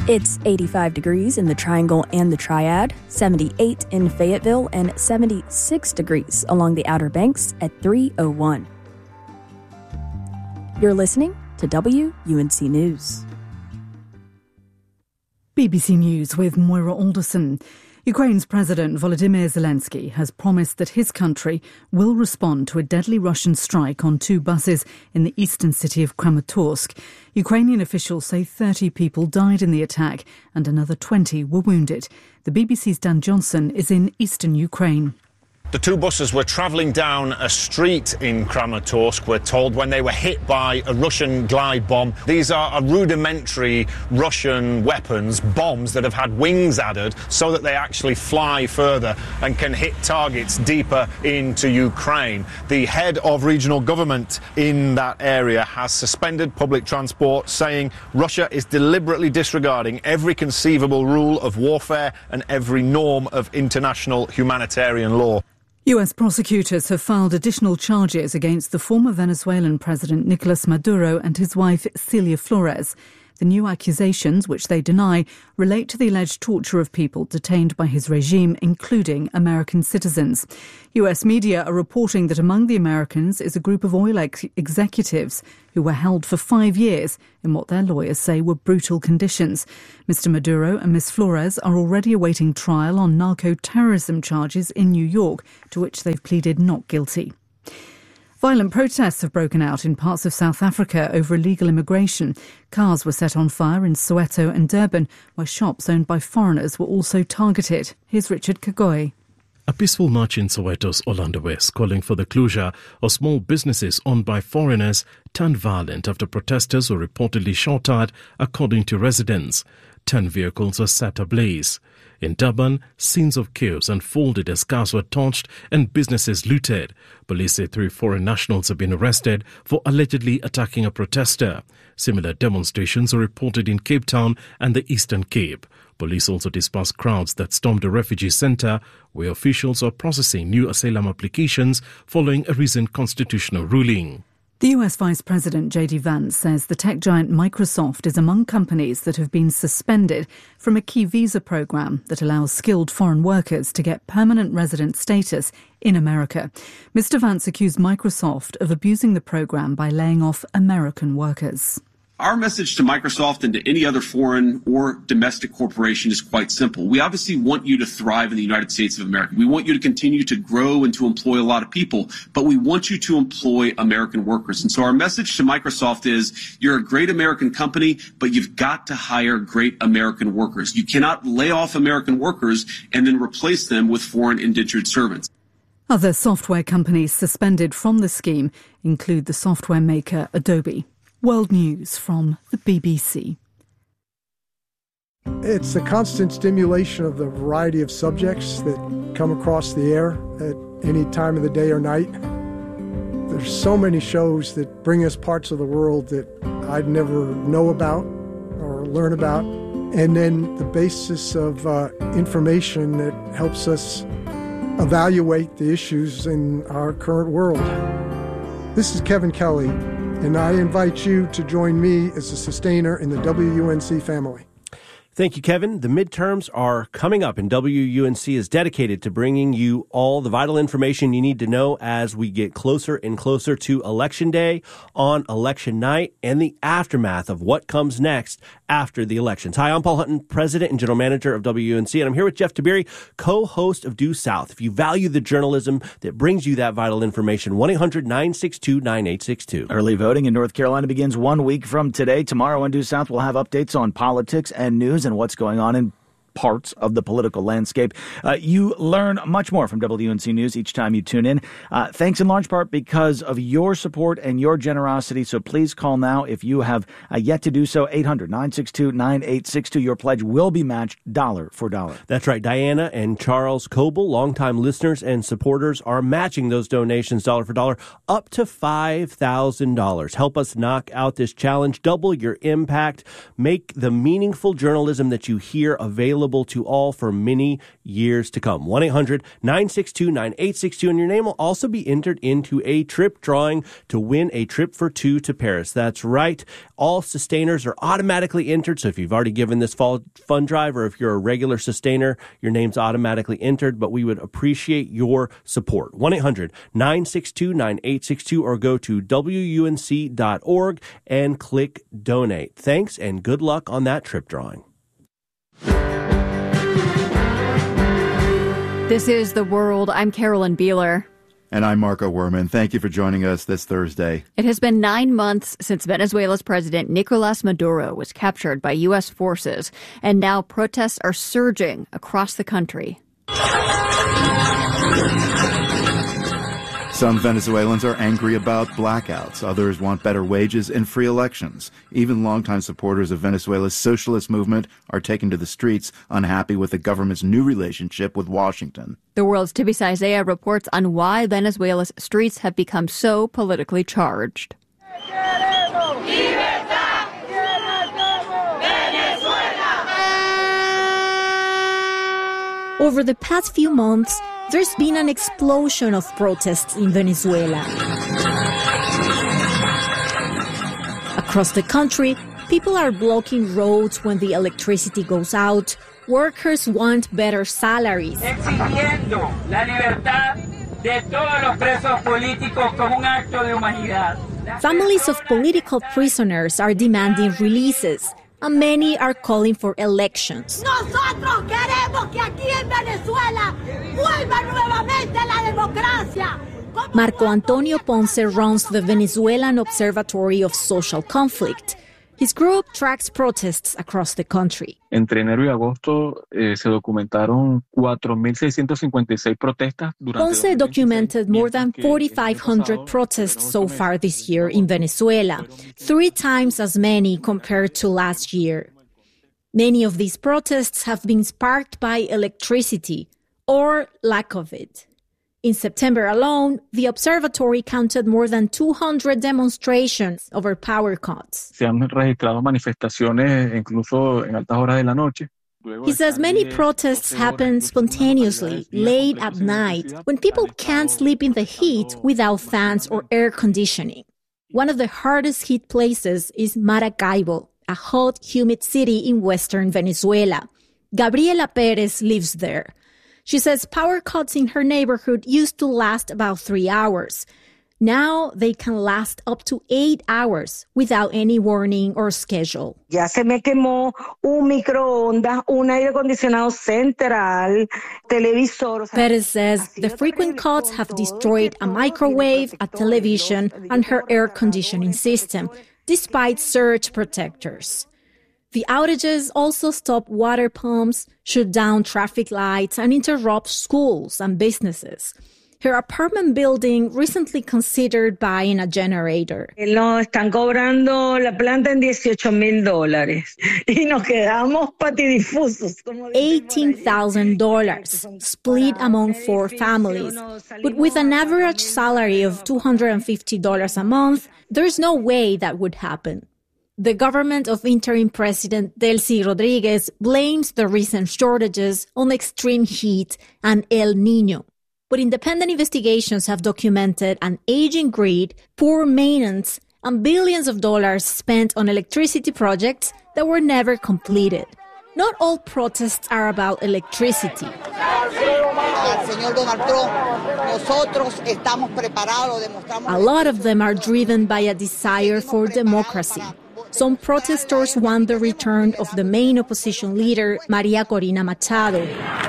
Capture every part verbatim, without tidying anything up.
It's eighty-five degrees in the Triangle and the Triad, seventy-eight in Fayetteville, and seventy-six degrees along the Outer Banks at three oh one. You're listening to W U N C News. B B C News with Moira Alderson. Ukraine's President Volodymyr Zelensky has promised that his country will respond to a deadly Russian strike on two buses in the eastern city of Kramatorsk. Ukrainian officials say thirty people died in the attack and another twenty were wounded. The B B C's Dan Johnson is in eastern Ukraine. The two buses were travelling down a street in Kramatorsk, we're told, when they were hit by a Russian glide bomb. These are rudimentary Russian weapons, bombs that have had wings added so that they actually fly further and can hit targets deeper into Ukraine. The head of regional government in that area has suspended public transport, saying Russia is deliberately disregarding every conceivable rule of warfare and every norm of international humanitarian law. U S prosecutors have filed additional charges against the former Venezuelan President Nicolas Maduro and his wife Celia Flores. The new accusations, which they deny, relate to the alleged torture of people detained by his regime, including American citizens. U S media are reporting that among the Americans is a group of oil ex- executives who were held for five years in what their lawyers say were brutal conditions. Mister Maduro and Miss Flores are already awaiting trial on narco-terrorism charges in New York, to which they've pleaded not guilty. Violent protests have broken out in parts of South Africa over illegal immigration. Cars were set on fire in Soweto and Durban, where shops owned by foreigners were also targeted. Here's Richard Kagoy. A peaceful march in Soweto's Orlando West calling for the closure of small businesses owned by foreigners turned violent after protesters were reportedly shot at, according to residents. Ten vehicles were set ablaze. In Durban, scenes of chaos unfolded as cars were torched and businesses looted. Police say three foreign nationals have been arrested for allegedly attacking a protester. Similar demonstrations were reported in Cape Town and the Eastern Cape. Police also dispersed crowds that stormed a refugee centre where officials are processing new asylum applications following a recent constitutional ruling. The U S Vice President J D Vance says the tech giant Microsoft is among companies that have been suspended from a key visa program that allows skilled foreign workers to get permanent resident status in America. Mister Vance accused Microsoft of abusing the program by laying off American workers. Our message to Microsoft and to any other foreign or domestic corporation is quite simple. We obviously want you to thrive in the United States of America. We want you to continue to grow and to employ a lot of people, but we want you to employ American workers. And so our message to Microsoft is you're a great American company, but you've got to hire great American workers. You cannot lay off American workers and then replace them with foreign indentured servants. Other software companies suspended from the scheme include the software maker Adobe. World News from the B B C. It's the constant stimulation of the variety of subjects that come across the air at any time of the day or night. There's so many shows that bring us parts of the world that I'd never know about or learn about. And then the basis of uh, information that helps us evaluate the issues in our current world. This is Kevin Kelly, and I invite you to join me as a sustainer in the W U N C family. Thank you, Kevin. The midterms are coming up, and W U N C is dedicated to bringing you all the vital information you need to know as we get closer and closer to Election Day, on election night, and the aftermath of what comes next after the elections. Hi, I'm Paul Hutton, President and General Manager of W U N C, and I'm here with Jeff Tiberi, co-host of Due South. If you value the journalism that brings you that vital information, one eight hundred nine six two nine eight six two. Early voting in North Carolina begins one week from today. Tomorrow on Due South, we'll have updates on politics and news and what's going on in parts of the political landscape. Uh, you learn much more from W U N C News each time you tune in. Uh, thanks in large part because of your support and your generosity. So please call now if you have uh, yet to do so. eight hundred nine six two nine eight six two. Your pledge will be matched dollar for dollar. That's right. Diana and Charles Coble, longtime listeners and supporters, are matching those donations dollar for dollar up to five thousand dollars. Help us knock out this challenge. Double your impact. Make the meaningful journalism that you hear available available to all for many years to come. one eight hundred nine six two nine eight six two, and your name will also be entered into a trip drawing to win a trip for two to Paris. That's right. All sustainers are automatically entered, so if you've already given this fall fund drive or if you're a regular sustainer, your name's automatically entered, but we would appreciate your support. one eight hundred nine six two nine eight six two or go to W U N C dot org and click donate. Thanks and good luck on that trip drawing. This is The World. I'm Carolyn Beeler. And I'm Marco Werman. Thank you for joining us this Thursday. It has been nine months since Venezuela's president Nicolas Maduro was captured by U S forces, and now protests are surging across the country. Some Venezuelans are angry about blackouts. Others want better wages and free elections. Even longtime supporters of Venezuela's socialist movement are taken to the streets, unhappy with the government's new relationship with Washington. The World's Tibisay Isaiah reports on why Venezuela's streets have become so politically charged. Over the past few months, there's been an explosion of protests in Venezuela. Across the country, people are blocking roads when the electricity goes out. Workers want better salaries. Exigiendo la libertad de todos los presos políticos como un acto de humanidad. Families of political prisoners are demanding releases, and many are calling for elections. Nosotros queremos que aquí en Venezuela vuelva nuevamente la democracia. Marco Antonio Ponce runs the Venezuelan Observatory of Social Conflict. His group tracks protests across the country. Entre enero y agosto eh, se documentaron cuatro mil seiscientas cincuenta y seis protestas. Ponce documented more than forty-five hundred protests so far this year in Venezuela, three times as many compared to last year. Many of these protests have been sparked by electricity or lack of it. In September alone, the observatory counted more than two hundred demonstrations over power cuts. Se han registrado manifestaciones incluso en altas horas de la noche. He says many protests happen spontaneously, late at night, when people can't sleep in the heat without fans or air conditioning. One of the hardest hit places is Maracaibo, a hot, humid city in western Venezuela. Gabriela Perez lives there. She says power cuts in her neighborhood used to last about three hours. Now they can last up to eight hours without any warning or schedule. Ya se me quemó un microondas, un aire acondicionado central, televisor. Perez says the frequent cuts have destroyed a microwave, a television, and her air conditioning system, despite surge protectors. The outages also stop water pumps, shut down traffic lights, and interrupt schools and businesses. Her apartment building recently considered buying a generator. Nos están cobrando la planta en dieciocho mil dólares y nos quedamos patidifusos. eighteen thousand dollars split among four families. But with an average salary of two hundred fifty dollars a month, there's no way that would happen. The government of interim President Delcy Rodriguez blames the recent shortages on extreme heat and El Niño. But independent investigations have documented an aging grid, poor maintenance, and billions of dollars spent on electricity projects that were never completed. Not all protests are about electricity. A lot of them are driven by a desire for democracy. Some protesters want the return of the main opposition leader, Maria Corina Machado.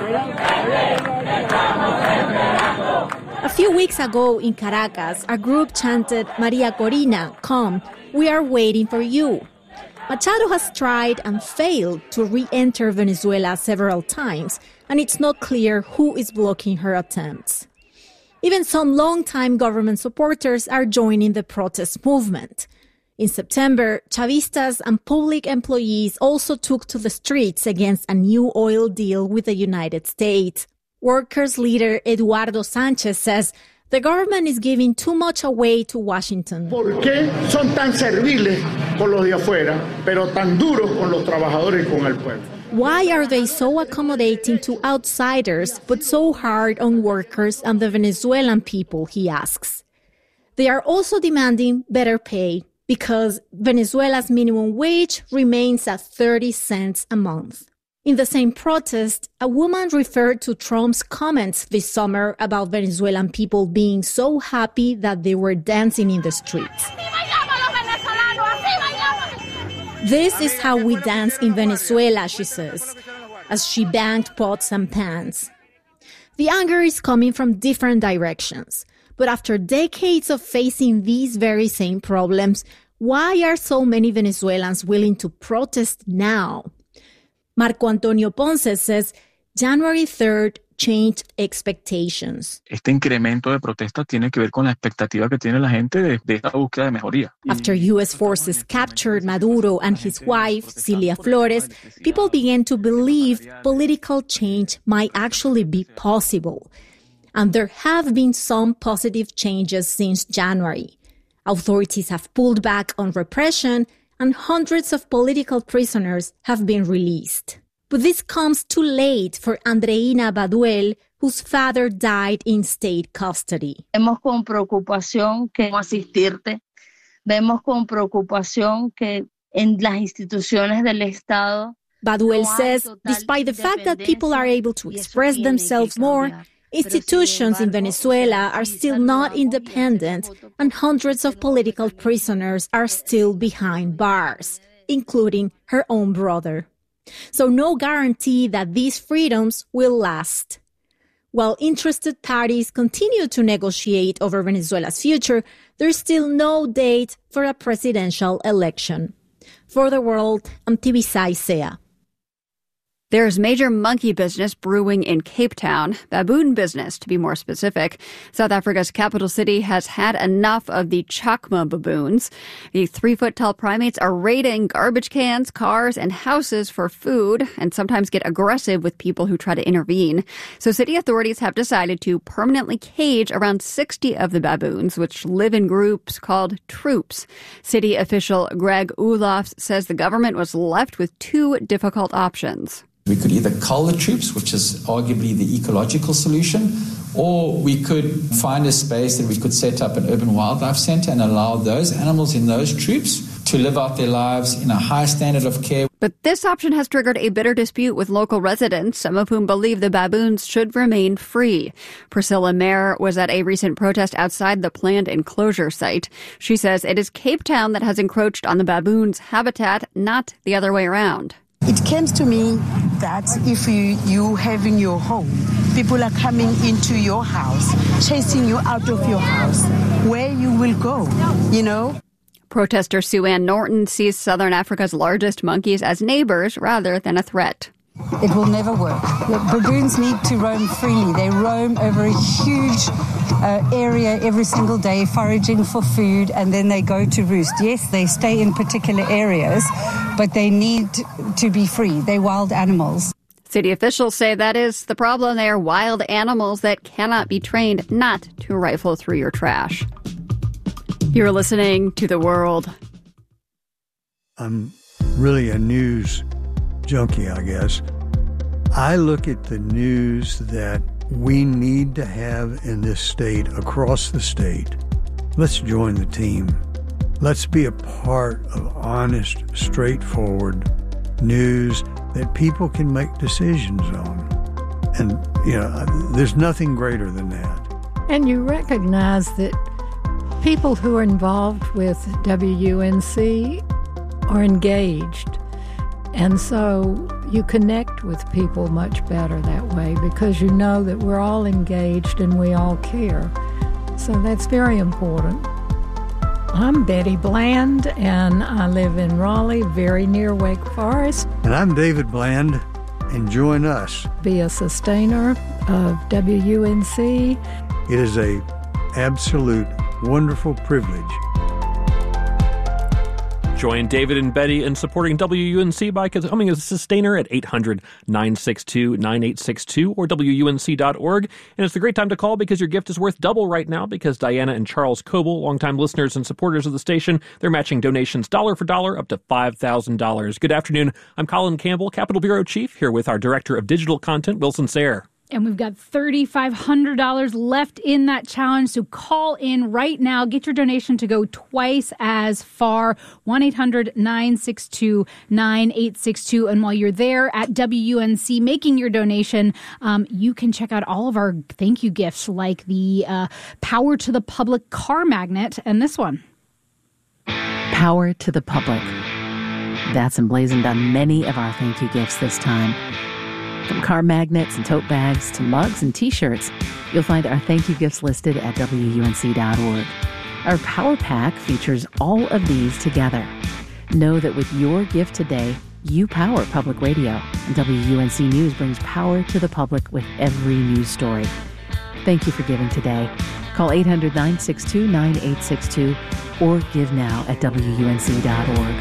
A few weeks ago in Caracas, a group chanted, "Maria Corina, come, we are waiting for you." Machado has tried and failed to re-enter Venezuela several times, and it's not clear who is blocking her attempts. Even some longtime government supporters are joining the protest movement. In September, Chavistas and public employees also took to the streets against a new oil deal with the United States. Workers leader Eduardo Sanchez says the government is giving too much away to Washington. ¿Por qué son tan serviles con los de afuera, pero tan duros con los trabajadores y con el pueblo? Why are they so accommodating to outsiders but so hard on workers and the Venezuelan people, he asks. They are also demanding better pay because Venezuela's minimum wage remains at thirty cents a month. In the same protest, a woman referred to Trump's comments this summer about Venezuelan people being so happy that they were dancing in the streets. This is how we dance in Venezuela, she says, as she banged pots and pans. The anger is coming from different directions. But after decades of facing these very same problems, why are so many Venezuelans willing to protest now? Marco Antonio Ponce says January third changed expectations. Este incremento de protestas tiene que ver con la expectativa que tiene la gente de, de esta búsqueda de mejoría. After U S forces captured Maduro and his wife, Cilia Flores, people began to believe political change might actually be possible. And there have been some positive changes since January. Authorities have pulled back on repression, and hundreds of political prisoners have been released. But this comes too late for Andreina Baduel, whose father died in state custody. Vemos con preocupación que asistirte. Vemos con preocupación que en las instituciones del Estado. Baduel says, despite the fact that people are able to express themselves more, institutions in Venezuela are still not independent, and hundreds of political prisoners are still behind bars, including her own brother. So no guarantee that these freedoms will last. While interested parties continue to negotiate over Venezuela's future, there's still no date for a presidential election. For the World, I'm Tibisay Sea. There's major monkey business brewing in Cape Town, baboon business to be more specific. South Africa's capital city has had enough of the chacma baboons. The three-foot-tall primates are raiding garbage cans, cars, and houses for food, and sometimes get aggressive with people who try to intervene. So city authorities have decided to permanently cage around sixty of the baboons, which live in groups called troops. City official Greg Olofs says the government was left with two difficult options. We could either cull the troops, which is arguably the ecological solution, or we could find a space that we could set up an urban wildlife center and allow those animals in those troops to live out their lives in a high standard of care. But this option has triggered a bitter dispute with local residents, some of whom believe the baboons should remain free. Priscilla Mayer was at a recent protest outside the planned enclosure site. She says it is Cape Town that has encroached on the baboons' habitat, not the other way around. It comes to me that if you, you have in your home, people are coming into your house, chasing you out of your house, where you will go, you know? Protester Sue Ann Norton sees Southern Africa's largest monkeys as neighbors rather than a threat. It will never work. The baboons need to roam freely. They roam over a huge uh, area every single day, foraging for food, and then they go to roost. Yes, they stay in particular areas, but they need to be free. They're wild animals. City officials say that is the problem. They are wild animals that cannot be trained not to rifle through your trash. You're listening to The World. I'm really a news junkie, I guess. I look at the news that we need to have in this state, across the state. Let's join the team. Let's be a part of honest, straightforward news that people can make decisions on. And, you know, there's nothing greater than that. And you recognize that people who are involved with W U N C are engaged. And so you connect with people much better that way because you know that we're all engaged and we all care. So that's very important. I'm Betty Bland, and I live in Raleigh, very near Wake Forest. And I'm David Bland, and join us. Be a sustainer of W U N C. It is a absolute wonderful privilege. Join David and Betty in supporting W U N C by becoming a sustainer at eight hundred, nine six two, nine eight six two or W U N C dot org. And it's a great time to call because your gift is worth double right now because Diana and Charles Coble, longtime listeners and supporters of the station, they're matching donations dollar for dollar up to five thousand dollars. Good afternoon. I'm Colin Campbell, Capitol Bureau Chief, here with our Director of Digital Content, Wilson Sayre. And we've got three thousand five hundred dollars left in that challenge. So call in right now. Get your donation to go twice as far. one eight hundred, nine six two, nine eight six two. And while you're there at W U N C making your donation, um, you can check out all of our thank you gifts like the uh, Power to the Public car magnet and this one. Power to the Public. That's emblazoned on many of our thank you gifts this time. From car magnets and tote bags to mugs and T-shirts, you'll find our thank you gifts listed at W U N C dot org. Our Power Pack features all of these together. Know that with your gift today, you power public radio, and W U N C News brings power to the public with every news story. Thank you for giving today. Call eight hundred, nine six two, nine eight six two or give now at W U N C dot org.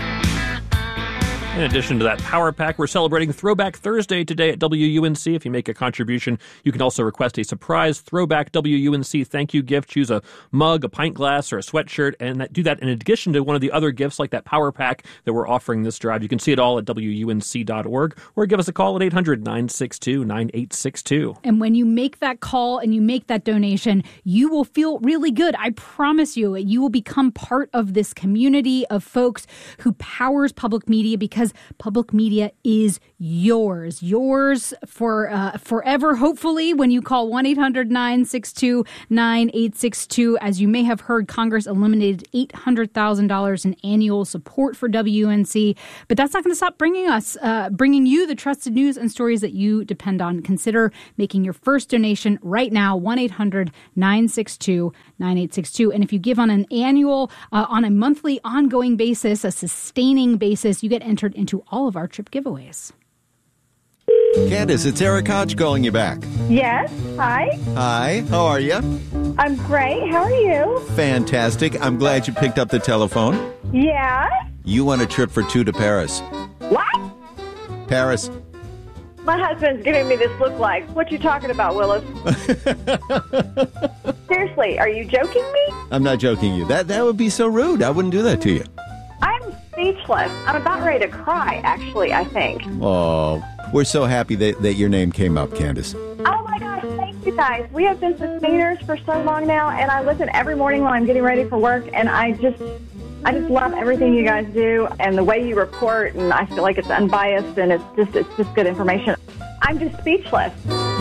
In addition to that Power Pack, we're celebrating Throwback Thursday today at W U N C. If you make a contribution, you can also request a surprise Throwback W U N C thank you gift. Choose a mug, a pint glass, or a sweatshirt, and that, do that in addition to one of the other gifts like that Power Pack that we're offering this drive. You can see it all at W U N C dot org or give us a call at eight hundred, nine six two, nine eight six two. And when you make that call and you make that donation, you will feel really good. I promise you, you will become part of this community of folks who powers public media because public media is yours. Yours for uh, forever, hopefully, when you call one eight hundred, nine six two, nine eight six two. As you may have heard, Congress eliminated eight hundred thousand dollars in annual support for W U N C. But that's not going to stop bringing us, uh, bringing you the trusted news and stories that you depend on. Consider making your first donation right now, one eight hundred, nine six two, nine eight six two. And if you give on an annual, uh, on a monthly, ongoing basis, a sustaining basis, you get entered into all of our trip giveaways. Candace, it's Eric Hodge calling you back. Yes, hi. Hi, how are you? I'm great. How are you? Fantastic. I'm glad you picked up the telephone. Yeah? You won a trip for two to Paris. What? Paris. My husband's giving me this look like. What you talking about, Willis? Seriously, are you joking me? I'm not joking you. That that would be so rude. I wouldn't do that to you. I'm speechless. I'm about ready to cry, actually, I think. Oh, we're so happy that, that your name came up, Candace. Oh, my gosh, thank you guys. We have been sustainers for so long now, and I listen every morning while I'm getting ready for work, and I just... I just love everything you guys do and the way you report, and I feel like it's unbiased and it's just it's just good information. I'm just speechless.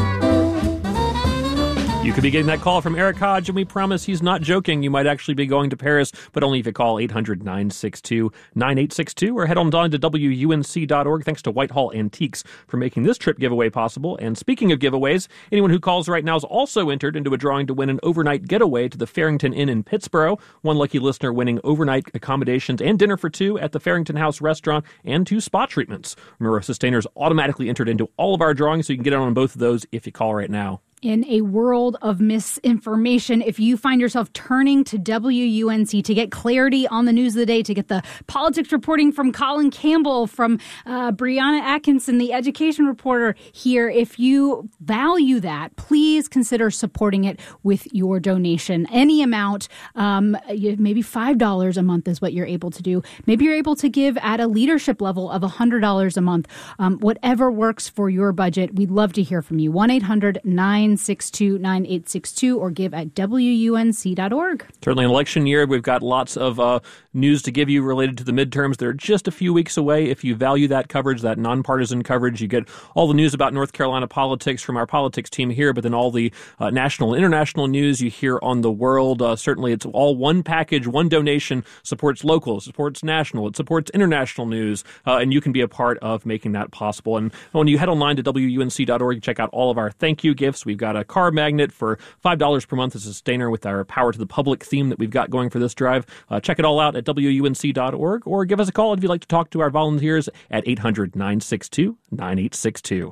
You could be getting that call from Eric Hodge, and we promise he's not joking. You might actually be going to Paris, but only if you call eight hundred, nine six two, nine eight six two or head on down to W U N C dot org. Thanks to Whitehall Antiques for making this trip giveaway possible. And speaking of giveaways, anyone who calls right now is also entered into a drawing to win an overnight getaway to the Farrington Inn in Pittsburgh. One lucky listener winning overnight accommodations and dinner for two at the Farrington House restaurant and two spa treatments. Remember, sustainers automatically entered into all of our drawings, so you can get on both of those if you call right now. In a world of misinformation, if you find yourself turning to W U N C to get clarity on the news of the day, to get the politics reporting from Colin Campbell, from uh, Brianna Atkinson, the education reporter here, if you value that, please consider supporting it with your donation. Any amount, um, maybe five dollars a month is what you're able to do. Maybe you're able to give at a leadership level of one hundred dollars a month. Um, whatever works for your budget, we'd love to hear from you. one eight hundred, nine six two, nine eight six two or give at W U N C dot org. Certainly an election year. We've got lots of uh, news to give you related to the midterms. They're just a few weeks away. If you value that coverage, that nonpartisan coverage, you get all the news about North Carolina politics from our politics team here, but then all the uh, national and international news you hear on the world. Uh, certainly it's all one package, one donation, supports local, supports national, it supports international news, uh, and you can be a part of making that possible. And when you head online to W U N C dot org, check out all of our thank you gifts. We've got a car magnet for five dollars per month as a sustainer with our Power to the Public theme that we've got going for this drive. Uh, check it all out at W U N C dot org or give us a call if you'd like to talk to our volunteers at eight hundred, nine six two, nine eight six two.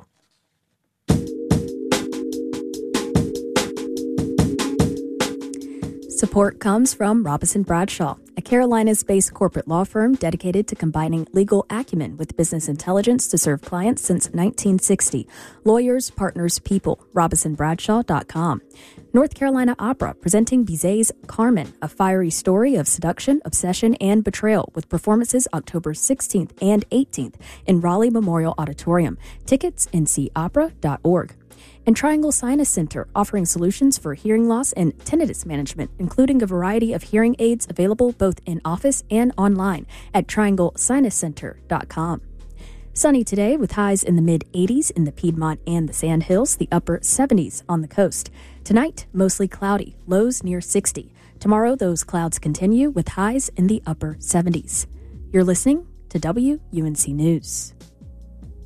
So Support comes from Robison Bradshaw, a Carolinas-based corporate law firm dedicated to combining legal acumen with business intelligence to serve clients since nineteen sixty. Lawyers, partners, people. robison bradshaw dot com. North Carolina Opera presenting Bizet's Carmen, a fiery story of seduction, obsession, and betrayal, with performances October sixteenth and eighteenth in Raleigh Memorial Auditorium. Tickets n c opera dot org. And Triangle Sinus Center, offering solutions for hearing loss and tinnitus management, including a variety of hearing aids available both in office and online at triangle sinus center dot com. Sunny today with highs in the mid-eighties in the Piedmont and the Sandhills, the upper seventies on the coast. Tonight, mostly cloudy, lows near sixty. Tomorrow, those clouds continue with highs in the upper seventies. You're listening to W U N C News.